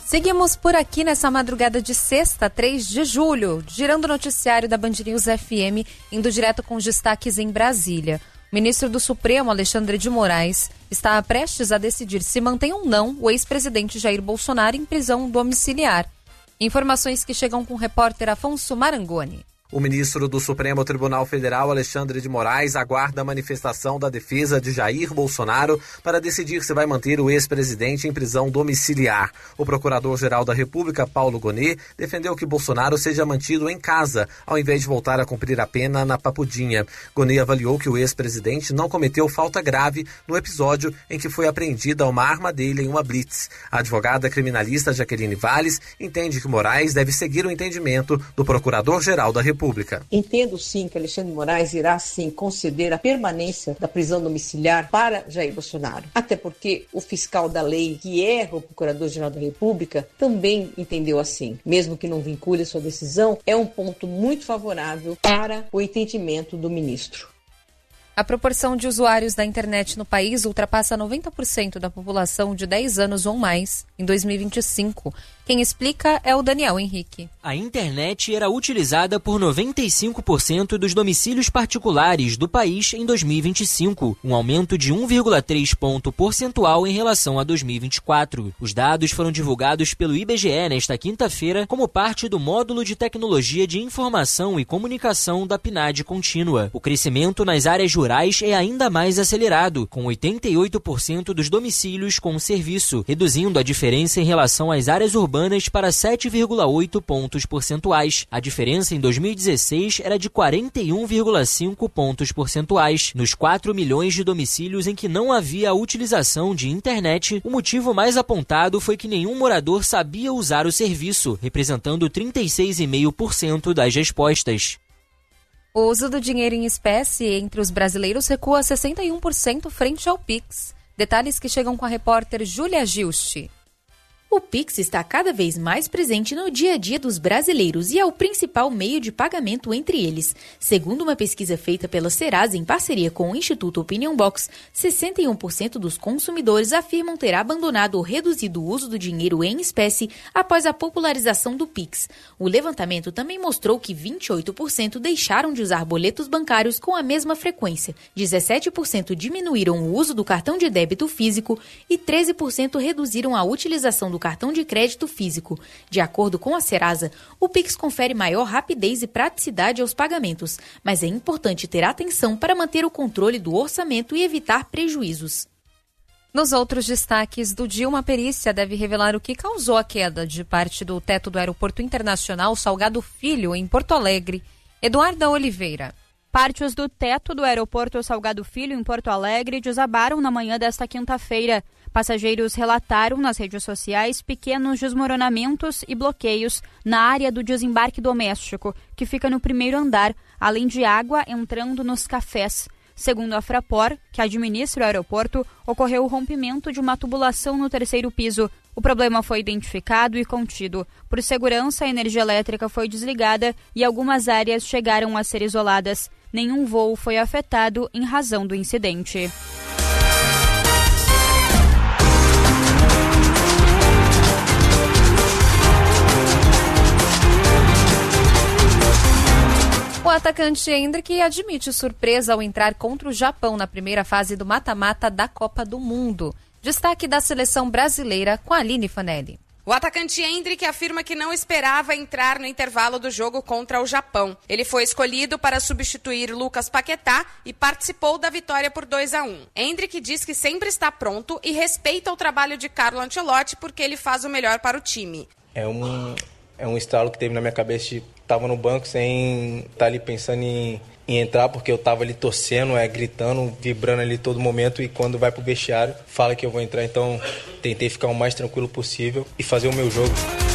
Seguimos por aqui nessa madrugada de sexta, 3 de julho, girando o noticiário da Band News FM, indo direto com os destaques em Brasília. O ministro do Supremo, Alexandre de Moraes, está prestes a decidir se mantém ou não o ex-presidente Jair Bolsonaro em prisão domiciliar. Informações que chegam com o repórter Afonso Marangoni. O ministro do Supremo Tribunal Federal, Alexandre de Moraes, aguarda a manifestação da defesa de Jair Bolsonaro para decidir se vai manter o ex-presidente em prisão domiciliar. O procurador-geral da República, Paulo Gonet, defendeu que Bolsonaro seja mantido em casa, ao invés de voltar a cumprir a pena na Papudinha. Gonet avaliou que o ex-presidente não cometeu falta grave no episódio em que foi apreendida uma arma dele em uma blitz. A advogada criminalista Jaqueline Valles entende que Moraes deve seguir o entendimento do procurador-geral da República. Entendo sim que Alexandre de Moraes irá sim conceder a permanência da prisão domiciliar para Jair Bolsonaro. Até porque o fiscal da lei, que é o Procurador-Geral da República, também entendeu assim. Mesmo que não vincule a sua decisão, é um ponto muito favorável para o entendimento do ministro. A proporção de usuários da internet no país ultrapassa 90% da população de 10 anos ou mais em 2025. Quem explica é o Daniel Henrique. A internet era utilizada por 95% dos domicílios particulares do país em 2025, um aumento de 1,3 ponto percentual em relação a 2024. Os dados foram divulgados pelo IBGE nesta quinta-feira como parte do Módulo de Tecnologia de Informação e Comunicação da PNAD contínua. O crescimento nas áreas rurais é ainda mais acelerado, com 88% dos domicílios com serviço, reduzindo a diferença em relação às áreas urbanas para 7,8 pontos percentuais. A diferença em 2016 era de 41,5 pontos percentuais. Nos 4 milhões de domicílios em que não havia a utilização de internet, o motivo mais apontado foi que nenhum morador sabia usar o serviço, representando 36,5% das respostas. O uso do dinheiro em espécie entre os brasileiros recua 61% frente ao Pix. Detalhes que chegam com a repórter Júlia Gilchi. O Pix está cada vez mais presente no dia a dia dos brasileiros e é o principal meio de pagamento entre eles. Segundo uma pesquisa feita pela Serasa em parceria com o Instituto Opinion Box, 61% dos consumidores afirmam ter abandonado ou reduzido o uso do dinheiro em espécie após a popularização do Pix. O levantamento também mostrou que 28% deixaram de usar boletos bancários com a mesma frequência, 17% diminuíram o uso do cartão de débito físico e 13% reduziram a utilização do cartão de crédito físico. De acordo com a Serasa, o Pix confere maior rapidez e praticidade aos pagamentos, mas é importante ter atenção para manter o controle do orçamento e evitar prejuízos. Nos outros destaques do dia, uma perícia deve revelar o que causou a queda de parte do teto do Aeroporto Internacional Salgado Filho, em Porto Alegre. Eduarda Oliveira. Partes do teto do Aeroporto Salgado Filho, em Porto Alegre, desabaram na manhã desta quinta-feira. Passageiros relataram nas redes sociais pequenos desmoronamentos e bloqueios na área do desembarque doméstico, que fica no primeiro andar, além de água entrando nos cafés. Segundo a Fraport, que administra o aeroporto, ocorreu o rompimento de uma tubulação no terceiro piso. O problema foi identificado e contido. Por segurança, a energia elétrica foi desligada e algumas áreas chegaram a ser isoladas. Nenhum voo foi afetado em razão do incidente. O atacante Endrick admite surpresa ao entrar contra o Japão na primeira fase do mata-mata da Copa do Mundo. Destaque da seleção brasileira com a Aline Fanelli. O atacante Endrick afirma que não esperava entrar no intervalo do jogo contra o Japão. Ele foi escolhido para substituir Lucas Paquetá e participou da vitória por 2-1. Endrick diz que sempre está pronto e respeita o trabalho de Carlo Ancelotti porque ele faz o melhor para o time. É um estalo que teve na minha cabeça de estava no banco sem estar ali pensando em entrar, porque eu estava ali torcendo, gritando, vibrando ali todo momento, e quando vai pro vestiário, fala que eu vou entrar. Então tentei ficar o mais tranquilo possível e fazer o meu jogo.